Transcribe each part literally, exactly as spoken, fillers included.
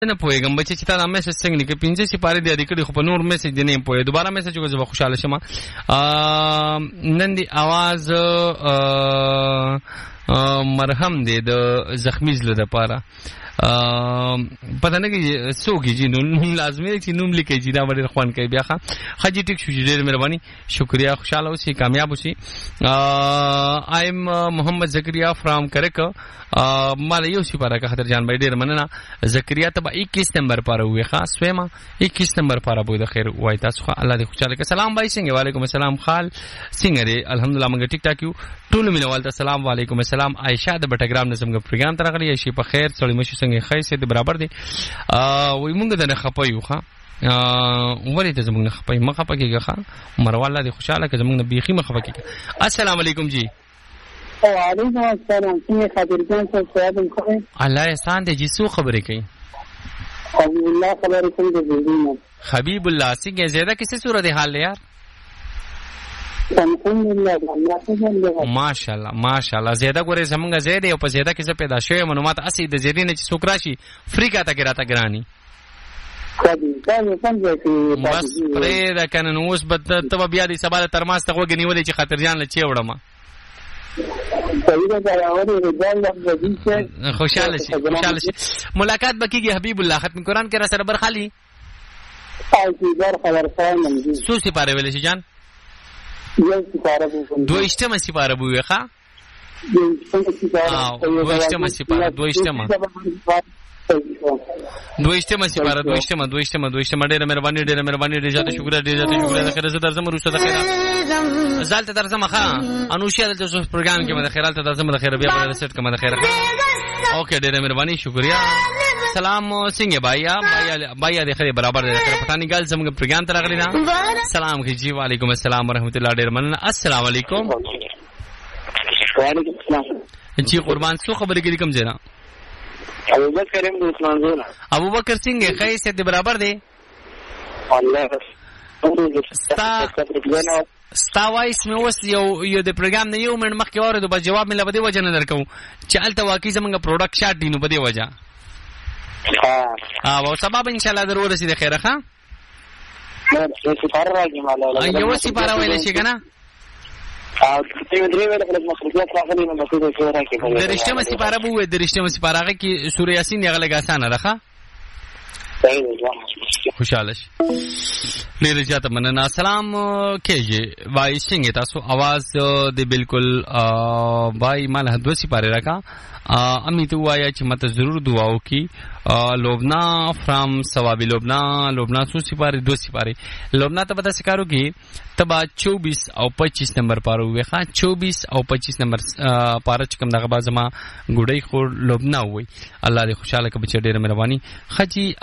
نه پوهېږم بچې چې تا دا میسج څنګه لیکې پنځه سپارې دې یادې کړي خو په نور میسج دې نه یم پوهېږم دوباره میسج وکړه زه به خوشحاله شم. نن دې اواز مرهم دی د زخمي زړه دپاره پته نه کېږي څوک یې جي نوم لازمي دی چې نوم لیکئ جي دا به ډېر خوند کوي بیا ښه ښه جي ټیک شو جي ډېر مهرباني شکریه خوشحاله اوسئ کامیاب اوسئ. آیم محمد زکریا فرام کرک ما له یو سپاره که خطر جان بھائی ډېر مننه. زکریا ته به اکیس نمبر پاره ووایې ښه سویمه اکیس نمبر پاره به د خیر ووایي تاسو ښه الله دې خوشحاله کړي. سلام بھائی څنګه وعلیکم السلام خال څنګه دی الحمدلله موږ ټیک ټاک یو ټولو مینوال ته سلام وعلیکم السلام. عایشه د بټګرام نه زموږ پروګرام ته راغلې شي په خیر سړی مشي څنګه ښه صحت برابر دی وایي موږ درنه خفه یو ښه ولې ته زموږ نه خفه یې مه خفه کېږه ښه مروه الله دې خوشحاله کړه زموږ نه بیخي مه خفه کېږه. السلام علیکم جی. وعلیکم السلام څنګه خبرګان څه سواد کوي الله احسان دې جی څو خبرې کوي حبیب الله خبرې کوي د دې حبیب الله څنګه زیاده کیسه صورت حال یار الحمدلله ماشاءالله ماشاءالله زیاده ګوره زمونږ زیاده او په زیاده کې څه پیدا شوی معلومات اسی د زیدې نه چې څوک راشي فری کا تا ګراته ګرانی بس پرې دا کنه نو اوس بد ته بیا دې سبا تر ماس ته وګنی ولې چې خاطر جان لچې وړم خوشاله شي خوشاله شي ملاقات بکیږي حبیب الله ختم قرآن کې را سره برخالي سو سپاره ویل شي جان دو اشتمه سپاره بوي ښا دو اشتمه سپاره دو اشتمه دو اشتمه سپاره دو اشتمه دو اشتمه دو اشتمه ډېره مهرباني ډېره مهرباني ډېر زیاته شکر ډېر زیاته شکر د خیر زه درځم روسته د خیر زالته درځم ښا انوشیا دلته اوس پروګرام کې مده خیرال ته درځم د خیر بیا په سیټ کې مده خیر اوکې ډېره مهرباني شکریا. سلام څنګه بھایا بھایا بھایا د خیر برابر د خیر پټانی ګل زموږ پروګرام ته راغلی نه سلام خجی وعلیکم السلام ورحمت الله ډېر مننه. السلام علیکم وعلیکم السلام جی قربان څو خبرې کې کوم ځای ابوبکر هم د عثمان زونه ابوبکر څنګه خیر ست برابر دی الله ستا ستا وایس مې اوس یو یو د پروګرام نه یو منټ مخکې واورېدو بس جواب مې له بدې وجه نه درکوم چې هلته واقعي زموږ پروډکټ شاټ دی نو بدې وجه او سبا به انشاءالله در ورسېدې خیره ښه یوه سپاره ویلی شي که نه د رښتمه سپاره به ووایې د رښتمه سپاره هغه کې سوره یاسین هغه لږ اسانه ده ښه خوشحاله شي ډېره زیاته مننه. سلام کېږي بھائی څنګه تاسو आवाज دې بالکل بھائی مال دوه سپاره راکا امی ته وایا چې مته ضرور دعا وکي لبنان فرام ثوابی لبنان لبنان سو سپاره دو سپاره لبنان ته پتا سکارو کې تبا چوبیس او پچیس نمبر پاره وي ښا چوبیس او پچیس نمبر پاره چې کوم دغه بازما ګډي خور لبنان وي الله دې خوشاله کړي چې ډېر مهرباني خجی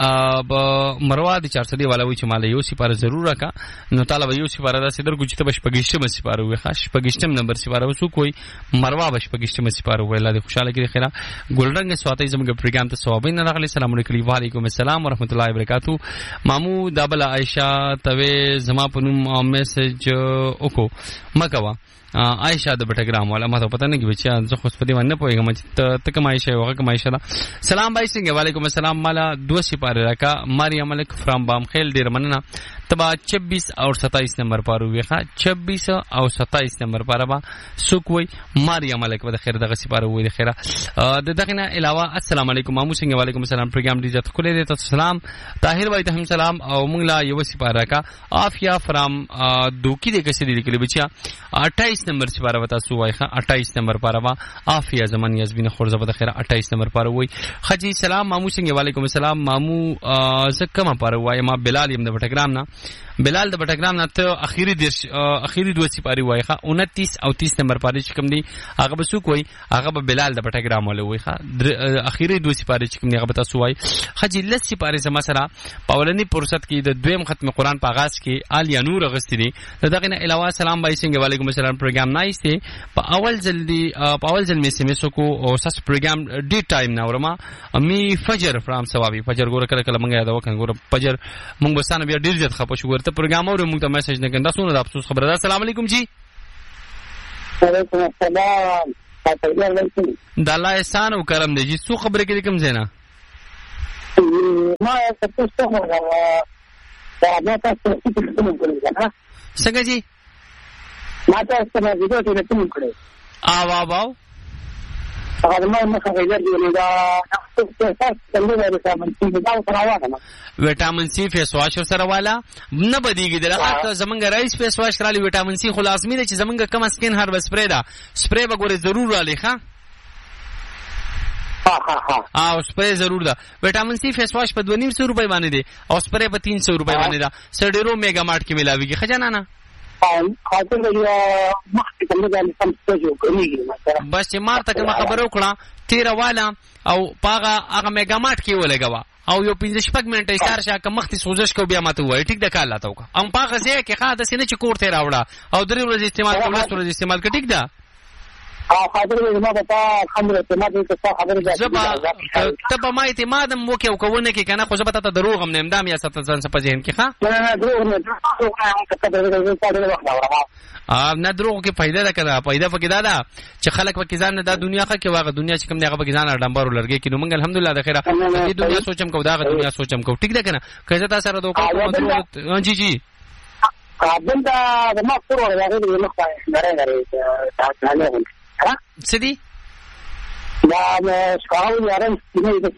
مروه دي چار سو دی والا وي چې مال یو سپاره ضرور راکا نو طالب یو سپاره دا سیدر ګوچ ته بشپګیشتم سپاره وي ښا شپګیشتم نمبر سپاره وسو کوئی مروه بشپګیشتم سپاره وي الله دې خوشاله کړي خیره ګلرنګ سواتای زموږ پروګرام ته ثوابین راغلی السلام علیکم وعلیکم السلام ورحمت الله وبرکاتہ. مامو دابل عائشہ توې زما په نوم میسج وکړو مکوا عائشہ د بټګرام والا ما ته پته نه کې بچا زه خو په دې باندې نه پوهېږم چې ته کوم عائشہ یو کوم عائشہ ده. سلام بھائی څنګه وعلیکم السلام مالا دو سپاره راکا مریم ملک فرام بام خیل ډېر مننه. تبا چھبیس اور ستائیس نمبر پر ہوئے خواہ چھبیس اور ستائیس نمبر پر با سوک ہوئی ماریا ملک و خیر دغه سپاره ہوئی د خیره د دغه نه علاوه السلام علیکم مامو څنګه وعلیکم السلام پروګرام دی عزت کولې د سلام طاهر وای ته هم سلام او موږ لا یو سپاره کا عافیه فرام دوکی د کسې دی کلی بچا اٹھائیس نمبر سپاره وتا سو وای خواہ اٹھائیس نمبر پر با عافیه زمان یزبین خورزه د خیره اٹھائیس نمبر پر ہوئی خجی سلام مامو څنګه وعلیکم السلام مامو زکه ما پر وای ما بلال یم د ټګرام نه بلال د بټګرام نه ته اخیری درش اخیری دوه سپاری وایخه انتیس او تیس نمبر پاره چې کوم دی هغه به سو کوی هغه به بلال د بټګرام ولې وایخه اخیری دوه سپاری چې کوم دی هغه به تاسو وای خجی لس سپاری سم سره پاولنی فرصت کې د دویم ختم قرآن په آغاز کې آلیا نور غستی دی دغه نه علاوه سلام بھائی څنګه وعلیکم السلام پروګرام نایس دی په اول جلدی په اول جل می سمسو کو او سس پروګرام ډی ټایم نه ورما می فجر فرام ثوابي فجر ګور کله کله منګه دا وکړ ګور فجر مونږ بسانه بیا ډیر ځت خپه شو ورته پروګرام اور موږ ته میسج نه کنده سونه د افسوس خبره ده. السلام علیکم جی. وعلیکم السلام د الله احسان او کرم دی جی. څو خبره کې کوم زینا ما تاسو ته دا ما تاسو ته ټلیفون کړی دا څنګه جی ما تاسو ته ویډیو ټلیفون کړی او او او هغه ما نه خبرې دی دا تاسو ته څنګه ورته دا وراوانه وټامین سی فیس واش سره والا نه بدیږي دغه زمونږ رئیس فیس واش کرالی وټامین سی خو لازمي دی چې زمونږ کم سکین هر سپری دا سپری به ګوره ضرور را لخوا او سپری ضرور ده وټامین سی فیس واش په دوه نیم سو روپۍ باندې دی او سپری په تین سو روپۍ باندې ده سړیرو میگا مارټ کې ملاويږي خجانا نه خاطر یو مخکې کومه ځای سم څه جوړ کړی بس چې مار ته خبر وکړه تیر والا او پاغه هغه میگا مارټ کې ولګوا او یو پنځه شپږ منټه اشاره شا که مختی سوزش کو بیا ماته وای ټیک د کال لاته وکړه ام پاغه ځای کې خاطر سینه چې کوړ ته راوړه او درې ورځې استعمال کول ورځې استعمال کړه ټیک ده او خاطر ما ته خبره اعتماد دې څه خبره ده ته په ما اعتماد مو کې او کوونه کې کنه خو زه به ته دروغ هم نه امدام یا ست ځان څه په ذهن کې ښه نه نه دروغ نه ا نه دروغ کې فائدہ ده کنه فائدہ پکې دا ده چې خلک پکې ځان نه د دنیا خکې واغه دنیا چې کوم دی هغه پکې ځان ډمبر ولرګي کې نو موږ الحمدلله د خیره دې دنیا سوچم کو دا دنیا سوچم کو ټیک ده کنه کله تاسو سره دوه جی جی قابل دا ما پور ورغی د مخ پای غره غره تاسو سدي دا شاو یارم چې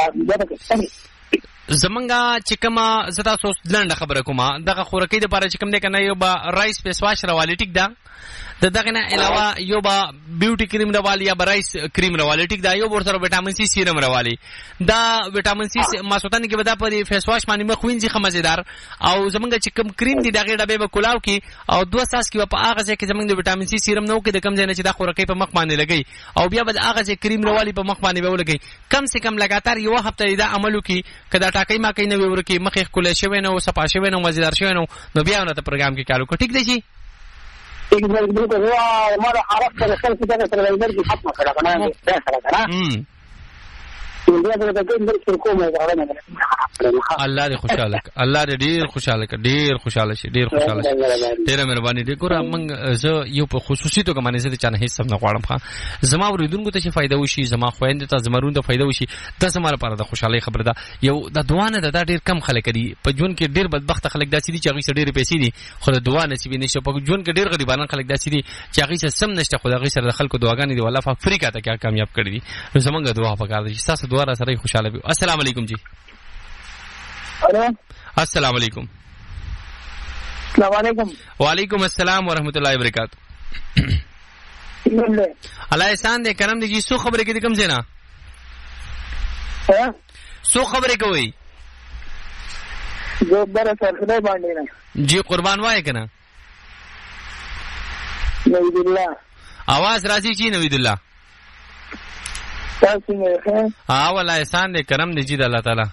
زمونږه چې کومه زتا سوس لنډه خبره کومه دغه خورکې د پاره چې کوم دی کنه یو با رایس فیس واش راوالی ټیک دا د دغه نه علاوه یو با بیوټي کریم راوالی یا رایس کریم راوالی ټیک دا یو ورته وټامین سی سیرم راوالی دا وټامین سی ماسوتن کې ودا په فیس واش باندې مخ وینځي خمزیدار او زمونږه چې کوم کریم دی دغه ډبه به کولاو کې او دوه ساس کې په هغه ځای کې زمونږ د وټامین سی سیرم نو کې د کم ځای نه چې دا خورکې په مخ باندې لګي او بیا به هغه ځای کریم راوالی په مخ باندې به ولګي کم سے کم لګاتار یو هفته دا عملو کې کدا ټاکې ما کې نه ورکی مخې کولې شوی نو صفا شوی نو مزیدار شوی نو نو بیا نو ته پروګرام کې کالو کو ټیک دی شي ټیک دی بالکل هو مره عرب ته خپل څه څه سروایزر کې ختم کړه کنه سره کنه الله دې خوشاله الله دې ډیر خوشاله ک ډیر خوشاله شي ډیر خوشاله شي ډیره مهرباني دې ګوره موږ زه یو په خصوصي توګه باندې زه چانه هیڅ نه غواړم ښا زما ورودونکو ته شي فائدہ وشي زما خويند ته زمرون ته فائدہ وشي د زما لپاره د خوشاله خبره ده یو د دوانه د ډیر کم خلک دي په جون کې ډیر بدبخت خلک داسې دي چې هغه ډیر پیسې دي خو د دعا نصیب نشي په جون کې ډیر غریبانه خلک داسې دي چې هغه سم نشته خو هغه سره خلکو دعاګانې دي والله افریقا ته کیا کامیاب کړی دي نو زمونږ دعا پکار دي تاسو دعا سره خوشاله بي السلام علیکم جی السلام علیکم السلام علیکم وعلیکم السلام ورحمۃ اللہ وبرکاتہ الله احسان دې کرم دې جی سو خبره کې کوم څه نه سو خبره کوي جو بر سر خدای باندې نه جی قربان وای کنه نوید الله आवाज راځي جی نوید الله تاسو نه ها والله احسان دې کرم دې جی د الله تعالی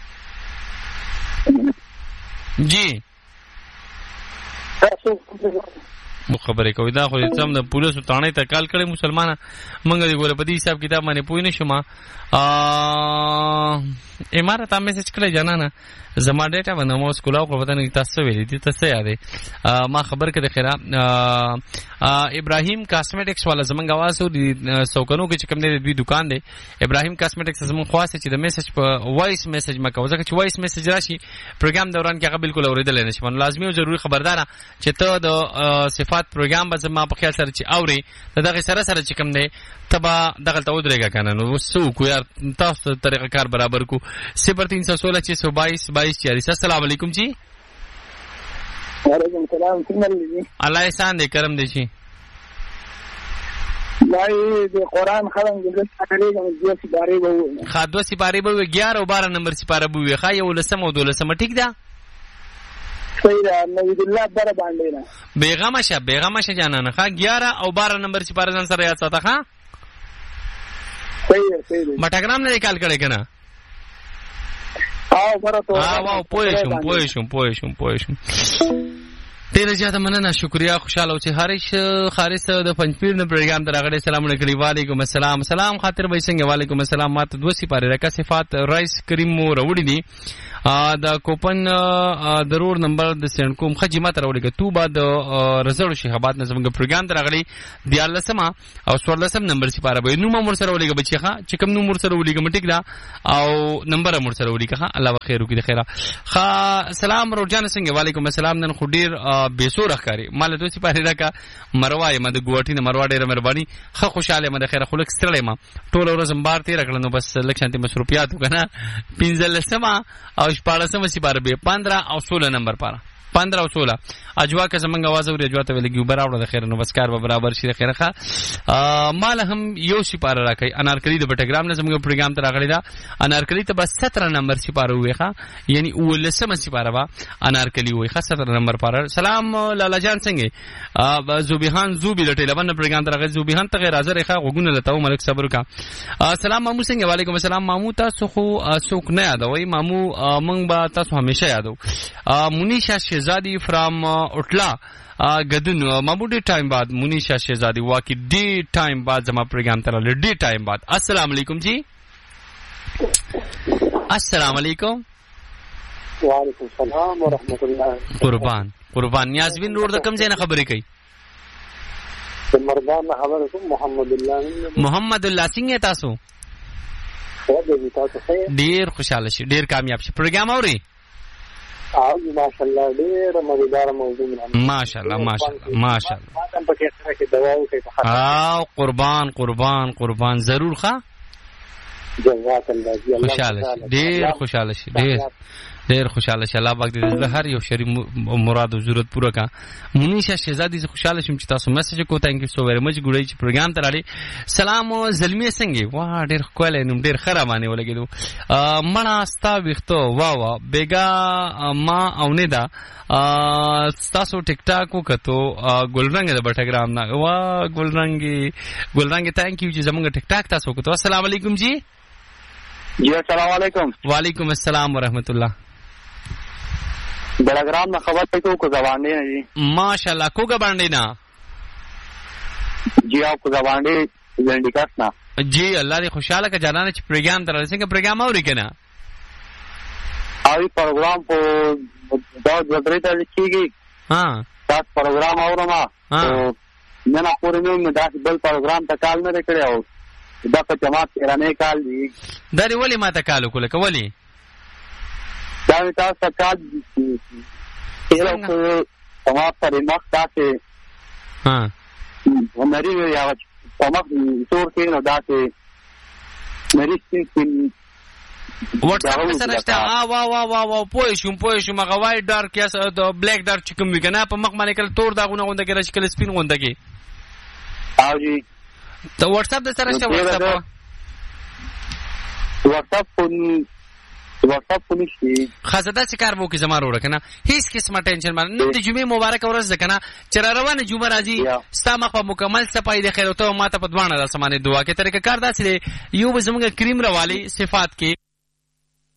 جی تاسو مو خبرې کوي دا خو سم د پولیسو تانه ته کال کړي مسلمانانه منګ دې ګوره په دې حساب کتاب باندې پوي نه شوم ا امارات هم میسج کړی جنانه زما ډیټا باندې مو سکولاو کو پته نه تاسو ویلې دي تاسو یادې ما خبر کړه خیره ابراهیم کاسمیټکس والا زمنګ आवाज او سوکنو کې چې کوم دی دوی دکان دی ابراهیم کاسمیټکس زمون خاصه چې د میسج په وایس میسج ما کوزه چې وایس میسج راشي پروګرام دوران کې هغه بالکل اوریدل نه شي من لازمي او ضروري خبردار چې ته د صفات پروګرام به زما په خیال سره چې اوري دغه سره سره چې کوم دی تبا دغه ته ودرېګا کنه نو سو کو یار تاسو طریقه کار برابر کو صفر تین سو سولہ چھ سو بائیس بائیس چالیس السلام علیکم جی وعلیکم السلام څنګه دي الله احسان دې کرم دې شي دای د قران خلنګ د سپارې د سپارې وو خاطو سپارې وو اگیارہ او بارہ نمبر سپارې وو خا یو لسم او دولسم ټیک ده صحیح ده نوید الله بر باندې نه بیغمه شه بیغمه شه جانانه خا اگیارہ او بارہ نمبر سپارې ځان سره یاد ساته ښا صحیح صحیح مټګرام نه کال کړي کنه او برته ها واو پوه شم پوه شم پوه شم پوه شم ډیره زیاته مننه شکریا خوشاله او چې حارث خارث د پنځپیر نه پروګرام درغړې سلام علیکم وعلیکم السلام سلام خاطر به څنګه وعلیکم السلام ماته دوه سپاره رکا صفات رئیس کریم مو وروړي دي دا کوپن ضرور نمبر د سند کوم خجمت راوړي تو بعد رزړ شهابات نظم پروګرام درغړي دیال سما او سورلسم نمبر سپاره به نو مور سره ولګي بچیخه چې کوم نو مور سره ولګي مټیک دا او نمبر مور سره ولګي الله بخیر وکړي خیره خا سلام روجان څنګه وعلیکم السلام نن خډیر بیسو راخاري مال دوی سپاره راکا مروای مده ګوټی نه مروا ډیره مهرباني خه خوشاله مده خیره خلک ستړی ما ټول ورځ مبار تیر کړل نو بس لکشانتي مصروفیات وکنه پنځل سما او شپاړسم سپاره به پندرہ او سولہ نمبر پاره پندرہ او سولہ اجوا که زمنګ आवाज اوري اجوا ته ولګي برابر د خیر نو بس کار به برابر شي د خیره ښه مال هم یو سپاره راکای انارکلی د بټګرام نه زموږ پروګرام ته راغلی دا انارکلی ته بس سترہ نمبر سپاره وي ښه یعنی ولسمه سپاره وا انارکلی وي ښه سترہ نمبر پاره سلام لالا جان څنګه زوبیحان زوبی د ټلیفون پروګرام ته راغلی زوبیحان ته غیر حاضر ښه غوګونه لتاو ملک صبر کا سلام مامو څنګه وعلیکم السلام مامو تاسو خو څوک نه یادوي مامو مونږ به تاسو همیشه یادو منیشا شهزادی فرام اوټلا گدن ماموډي ټایم بعد منیشا شهزادی واقعي ډي ټایم بعد زما پروګرام ته راغلی ډي ټایم بعد السلام علیکم جی السلام علیکم وعلیکم السلام ورحمۃ اللہ قربان قربان نیازبین روډ د کوم ځای نه خبرې کوي مردان خبرې کوم محمد الله محمد الله څنګه تاسو ډیر خوشاله شي ډیر کامیاب شي پروګرام اوري او ماشاءالله ډیر مزیدار موضوع ماشاءالله ماشاءالله ماشاءالله او قربان قربان قربان ضرور ښه جزاک الله خوشاله شي ډیر خوشاله شي ډیر ډیر خوشاله شي الله پاک دې هر یو شری مراد او ضرورت پوره کا منیشا شهزادی خوشاله شم چې تاسو میسج کو تانک یو سو ویری مچ ګړی چې پروګرام ته راړي سلام زلمی څنګه وا ډیر کوله نوم ډیر خرابانه ولګیدو مړه ستا وختو وا وا بیگا ما او نه دا تاسو ټیک ټاک وکړو ګلرنګ د بټګرام نه وا ګلرنګي ګلرنګي تانک یو چې زمونږ ټیک ټاک تاسو وکړو السلام علیکم جی جی السلام علیکم وعلیکم السلام ورحمۃ اللہ بڑاگرام میں خبر کو کو زبانڈے ہیں جی ماشاءاللہ کو گبانڈے نا جی آپ کو زبانڈے زنڈیکاس نا جی اللہ دی خوشحالہ کا جانانا چھ پروگرام در رسیں کہ پروگرام آوری کنا آوی پروگرام کو دعوت وزری تا لکھی گئی ہاں داس پروگرام آورا ما ہاں ننا پوری میں داس بل پروگرام تا کال میں رکڑے ہو دا په جماعت ایرانی کال دی داری ولی ما تا کالو کلک ولی داوی تاستا کال ایرو که جماعت تا ریمخ تاسے نری وی آغا جماعت سور کین و داسے نری سین واتساپ میں سرشتا آ وا وا وا وا پویشم پویشم اگا وای ڈارک یا بلیک ڈارک چکم وی کنا پا مخ مانی کل تور داغونه غونده که رشکل سپین غونده که آو جی تو واتساپ د سره شته واتساپ واتساپ فون واتساپ فون شي خاصه چې کار وو کې زما وروړه کنه هیڅ قسمه ټینشن باندې نن د جمعې مبارک ورځ ده کنه چې روانه جمعه راځي ستا مخ په مکمل صفای د خیر او ته ماته په دوانه د سمانه دعا کې طریقه کار داسې یو به زموږ کریم روالي صفات کې